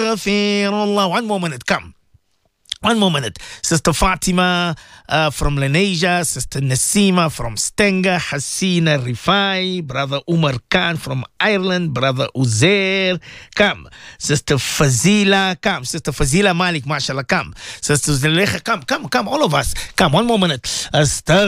astaghfirullah. One more minute, come. One more minute. Sister Fatima from Lenasia, Sister Nasima from Stenga, Hasina Rifai, Brother Umar Khan from Ireland, Brother Uzair, come. Sister Fazila, come. Sister Fazila Malik, mashallah, come. Sister Zulekha, come, all of us. Come, one more minute. Astaghfirullah.